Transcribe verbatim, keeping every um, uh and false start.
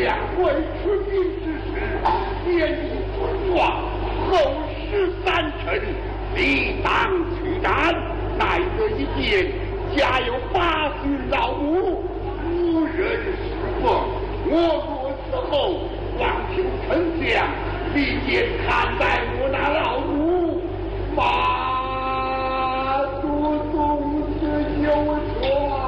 将会出兵之时，先以尊状，后使三臣，理当驱战。乃这一见，家有八旬老母，无人侍奉。我若死后，望求丞相力荐看